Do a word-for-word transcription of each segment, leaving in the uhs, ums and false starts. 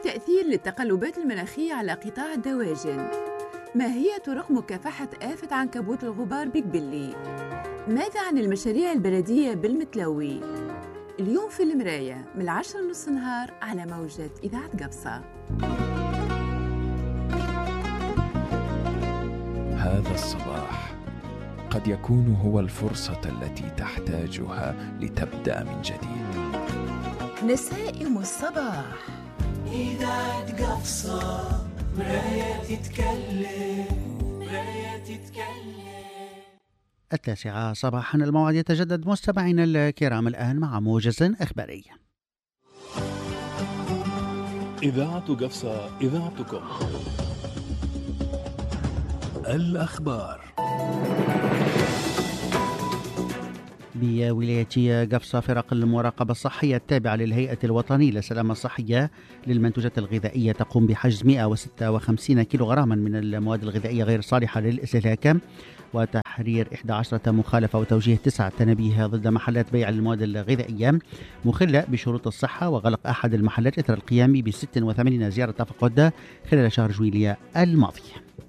تأثير للتقلبات المناخية على قطاع الدواجن؟ ما هي طرق مكافحة آفة عنكبوت الغبار بقبلي؟ ماذا عن المشاريع البلدية بالمتلوي؟ اليوم في المراية من العشرة نص نهار على موجة إذاعة قبصة. هذا الصباح قد يكون هو الفرصة التي تحتاجها لتبدأ من جديد. نسائم الصباح إذاعة قبصة، مراية تتكلم، مراية تتكلم. التاسعة صباحا الموعد يتجدد مستمعينا الكرام الآن مع موجز إخباري. إذاعة قبصة، إذاعتكم. الأخبار. بولاية قبصة فرق المراقبة الصحية التابعة للهيئة الوطنية للسلامة الصحية للمنتوجات الغذائية تقوم بحجز مئة وستة وخمسين كيلوغراما من المواد الغذائية غير صالحة للاستهلاك، وتحرير إحدى عشرة مخالفة وتوجيه تسعة تنابيه ضد محلات بيع المواد الغذائية مخلة بشروط الصحة، وغلق أحد المحلات إثر القيام ب ستة وثمانين زيارة تفقد خلال شهر جويلية الماضي.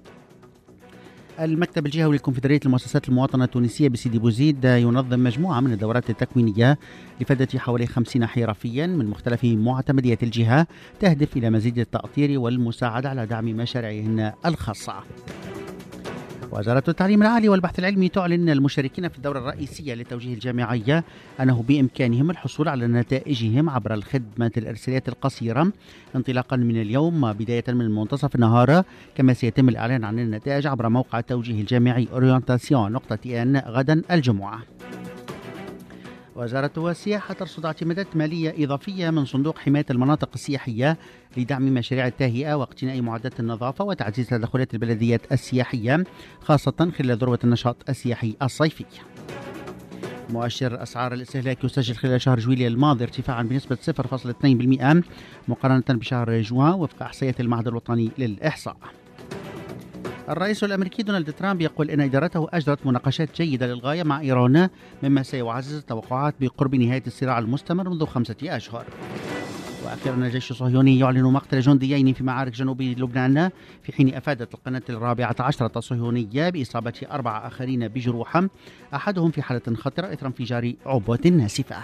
المكتب الجهوي لكونفدرالية المؤسسات المواطنة التونسية بسيدي بوزيد ينظم مجموعة من الدورات التكوينية لفائدة حوالي خمسين حرفيا من مختلف معتمديات الجهة، تهدف إلى مزيد التأطير والمساعدة على دعم مشاريعهن الخاصة. وزارة التعليم العالي والبحث العلمي تعلن المشاركين في الدورة الرئيسية للتوجيه الجامعية أنه بإمكانهم الحصول على نتائجهم عبر الخدمة الإرساليات القصيرة انطلاقا من اليوم بداية من منتصف النهار، كما سيتم الإعلان عن النتائج عبر موقع التوجيه الجامعي أورينتاسيون نقطة إن غدا الجمعة. وزارة السياحة ترصد اعتمادات مالية إضافية من صندوق حماية المناطق السياحية لدعم مشاريع التهيئة واقتناء معدات النظافة وتعزيز تدخلات البلديات السياحية، خاصة خلال ذروة النشاط السياحي الصيفي. مؤشر أسعار الاستهلاك يسجل خلال شهر جويلية الماضي ارتفاعا بنسبة صفر فاصلة اثنين بالمئة مقارنة بشهر جوان وفق إحصائيات المعهد الوطني للإحصاء. الرئيس الأمريكي دونالد ترامب يقول إن إدارته أجرت مناقشات جيدة للغاية مع إيران، مما سيعزز التوقعات بقرب نهاية الصراع المستمر منذ خمسة أشهر. وأخيرا الجيش الصهيوني يعلن مقتل جنديين في معارك جنوب لبنان، في حين أفادت القناة الرابعة عشرة الصهيونية بإصابة أربعة آخرين بجروح، أحدهم في حالة خطرة إثر انفجار عبوة ناسفة.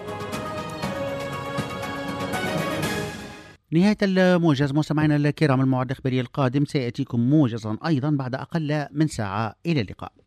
نهاية الموجز مستمعينا الكرام، الموعد الإخباري القادم سيأتيكم موجزا أيضا بعد أقل من ساعة. إلى اللقاء.